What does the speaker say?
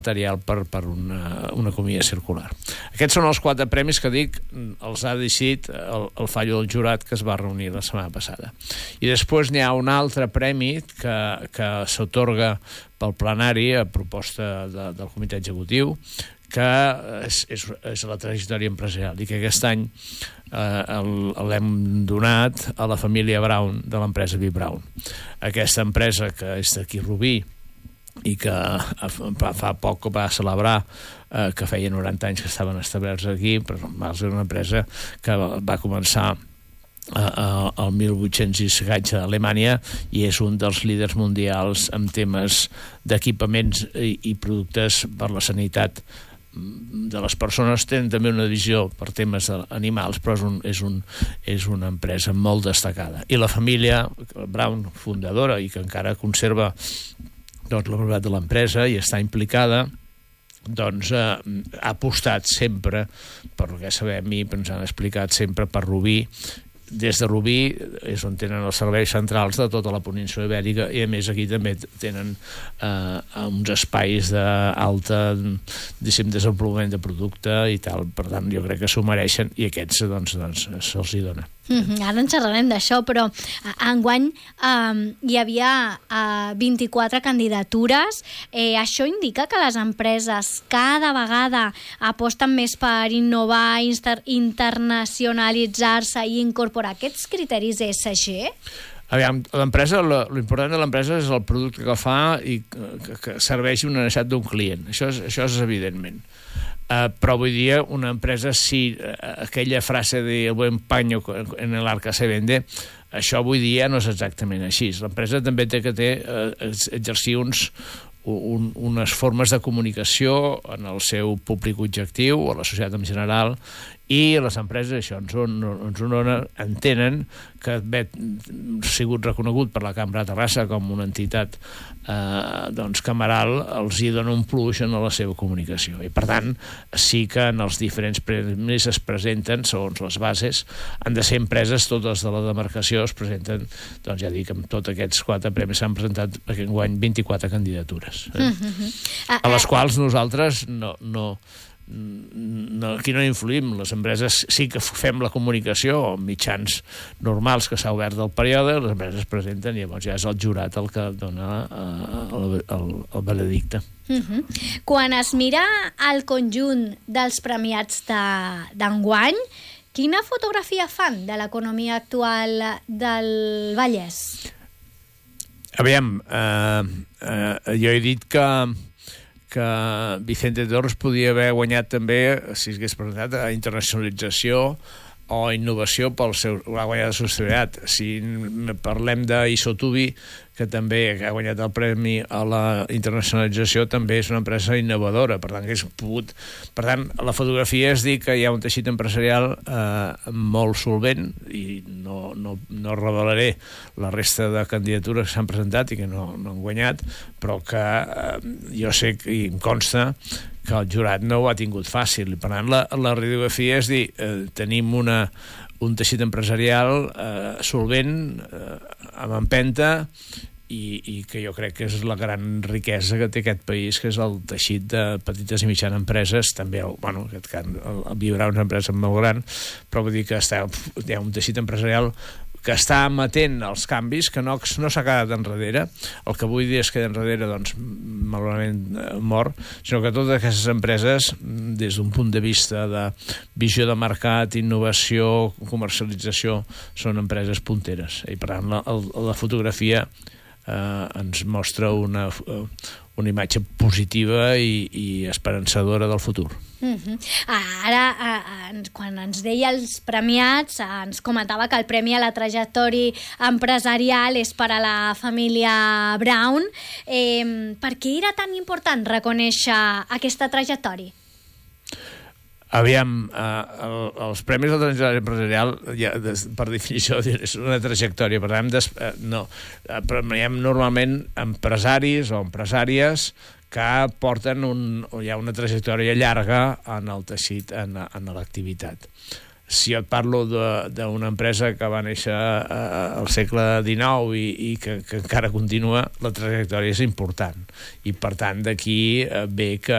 material per una economia circular. Aquests són els 4 premis que dic, els ha decidit el fallo del jurat que es va reunir la setmana passada. I després n'hi ha un altre premi que s'atorga pel plenari a proposta del comitè executiu, que és la trajectòria empresarial i que aquest any l'hem donat a la família Brown de l'empresa B-Brown. Aquesta empresa que és d'aquí Rubí i que fa poc va celebrar que feia 90 anys que estaven establerts aquí, però és una empresa que va començar el 1800 i escaig a Alemanya i és un dels líders mundials en temes d'equipaments i productes per la sanitat de les persones. Tenen també una divisió per temes animals, però és una empresa molt destacada. I la família Brown, fundadora i que encara conserva la propietat de l'empresa i està implicada, doncs ha apostat sempre, per el que sabem i ens han explicat sempre, per Rubí. Des de Rubí és on tenen els serveis centrals de tota la península Ibèrica i a més aquí també tenen uns espais d'alta desenvolupament de producte i tal, per tant jo crec que s'ho mereixen i aquests doncs se'ls hi dona. Ara en xerrarem d'això, però enguany hi havia 24 candidatures. Això indica que les empreses cada vegada aposten més per innovar, internacionalitzar-se i incorporar aquests criteris ESG? Aviam, l'important de l'empresa és el producte que fa i que serveix una necessitat d'un client. Això és evidentment. Però vull dir, una empresa, si aquella frase de el buen paño en el arca se vende, això avui dia no és exactament així. L'empresa també té que exercir unes formes de comunicació en el seu públic objectiu o la societat en general, i les empreses això entenen que haver sigut reconegut per la Cambra de Terrassa com una entitat cameral els hi dona un plus en la seva comunicació, i per tant sí que en els diferents premis es presenten, segons les bases, han de ser empreses, totes de la demarcació es presenten, doncs ja dic, amb tots aquests 4 premis s'han presentat aquest any 24 candidatures, a les quals nosaltres aquí no influïm. Les empreses sí que fem la comunicació o mitjans normals que s'ha obert del període, les empreses presenten i llavors ja és el jurat el que dona el veredicte. Quan es mira el conjunt dels premiats d'enguany, quina fotografia fan de l'economia actual del Vallès? Aviam, jo he dit que Vicente Torres podia haver guanyat també, si hagués presentat, a internacionalització o innovació pel seu guanyat de sostenibilitat. Si parlem d'Isotubi, que també ha guanyat el premi a la internacionalització, també és una empresa innovadora, per tant la fotografia és dir que hi ha un teixit empresarial molt solvent, i no revelaré la resta de candidatures que s'han presentat i que no han guanyat, però que jo sé i em consta que el jurat no ho ha tingut fàcil. Per tant, la radiografia és dir, tenim un teixit empresarial solvent, amb empenta, i que jo crec que és la gran riquesa que té aquest país, que és el teixit de petites i mitjanes empreses. També, el Viurà és una empresa molt gran, però vull dir que hi ha un teixit empresarial que està amatent als canvis, que no s'ha quedat enrere. El que vull dir és que enrere, doncs, malauradament mor, sinó que totes aquestes empreses, des d'un punt de vista de visió de mercat, innovació, comercialització, són empreses punteres. I per tant, la fotografia ens mostra una imatge positiva i esperançadora del futur. Ara, quan ens deia els premiats, ens comentava que el premi a la trajectòria empresarial és per a la família Brown. Per què era tan important reconèixer aquesta trajectòria? Aviam, els premis de la trajectòria empresarial, per definició, és una trajectòria. Per tant, premiem normalment empresaris o empresàries que porten una trajectòria llarga en el teixit, en l'activitat. si jo et parlo d'una empresa que va néixer al segle XIX i que encara continua, la trajectòria és important. I, per tant, d'aquí ve que